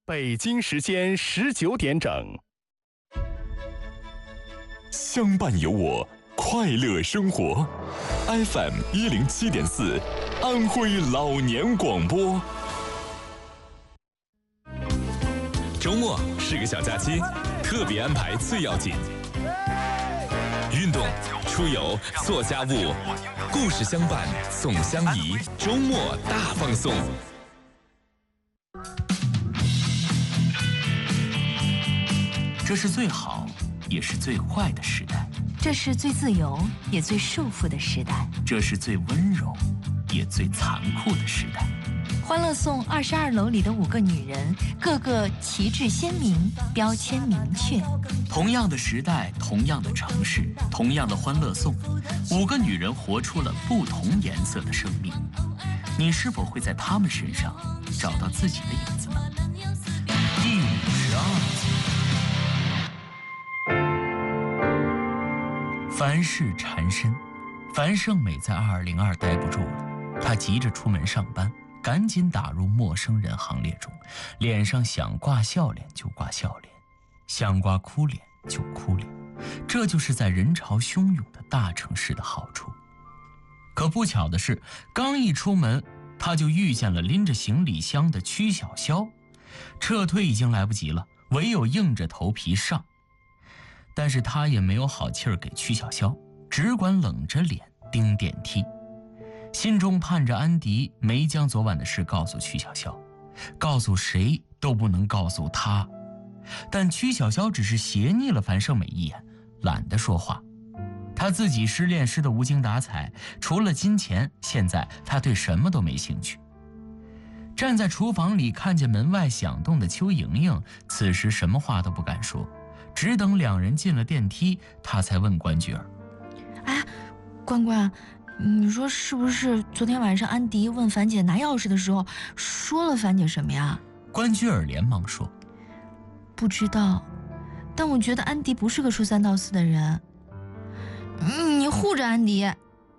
北京时间19点整。 相伴有我，快乐生活。FM 107.4，安徽老年广播。周末是个小假期，特别安排最要紧。运动、出游、做家务，故事相伴，送相宜，周末大放送。 这是最好，也是最坏的时代。 这是最自由，也最束缚的时代。 这是最温柔，也最残酷的时代。 欢乐颂22楼里的5个女人，个个旗帜鲜明，标签明确。 同样的时代，同样的城市，同样的欢乐颂，5个女人活出了不同颜色的生命。你是否会在她们身上找到自己的影子呢？第52集。凡事缠身，樊胜美在202待不住了，她急着出门上班，赶紧打入陌生人行列中，脸上想挂笑脸就挂笑脸，想挂哭脸就哭脸，这就是在人潮汹涌的大城市的好处。可不巧的是，刚一出门，她就遇见了拎着行李箱的曲筱绡，撤退已经来不及了，唯有硬着头皮上。但是他也没有好气儿给曲筱绡，只管冷着脸盯电梯，心中盼着安迪没将昨晚的事告诉曲筱绡，告诉谁都不能告诉他。但曲筱绡只是斜睨了樊胜美一眼，懒得说话。他自己失恋失得无精打采，除了金钱，现在他对什么都没兴趣。站在厨房里看见门外响动的邱莹莹，此时什么话都不敢说，只等2人进了电梯，他才问关雎尔：“ 哎，关关，你说是不是昨天晚上安迪问樊姐拿钥匙的时候，说了樊姐什么呀？” 关雎尔连忙说：“ 不知道，但我觉得安迪不是个说3道4的人。你护着安迪。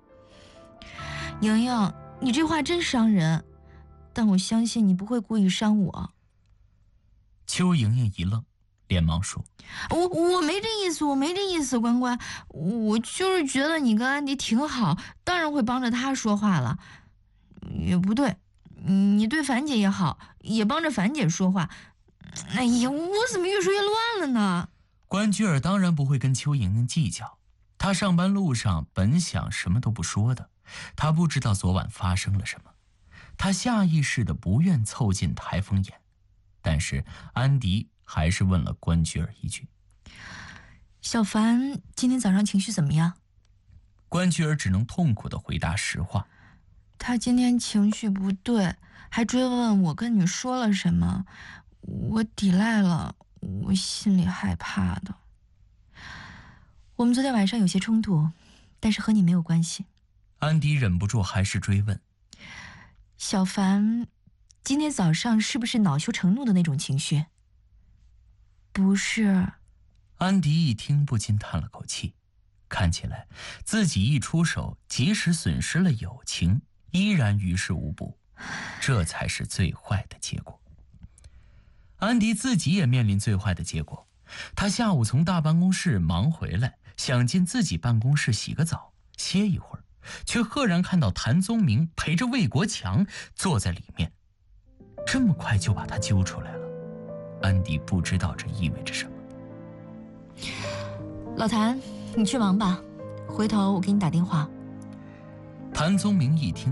莹莹，你这话真伤人，但我相信你不会故意伤我。” 邱莹莹一愣，连忙说：“ 我没这意思，我没这意思，关关，我就是觉得你跟安迪挺好，当然会帮着他说话了。也不对，你对樊姐也好，也帮着樊姐说话。哎呀，我怎么越说越乱了呢？” 关雎尔当然不会跟邱莹莹计较，她上班路上本想什么都不说的，她不知道昨晚发生了什么，她下意识的不愿凑近台风眼，但是安迪还是问了关雎尔一句：“ 小樊今天早上情绪怎么样？” 关雎尔只能痛苦地回答实话：“ 他今天情绪不对，还追问我跟你说了什么，我抵赖了，我心里害怕的。我们昨天晚上有些冲突，但是和你没有关系。” 安迪忍不住还是追问：“ 小樊今天早上是不是恼羞成怒的那种情绪？”“不是。” 安迪一听不禁叹了口气，看起来自己一出手，即使损失了友情，依然于事无补，这才是最坏的结果。安迪自己也面临最坏的结果，他下午从大办公室忙回来，想进自己办公室洗个澡歇一会儿，却赫然看到谭宗明陪着魏国强坐在里面，这么快就把他揪出来了。安迪不知道这意味着什么。 “老谭，你去忙吧，回头我给你打电话。” 谭宗明一听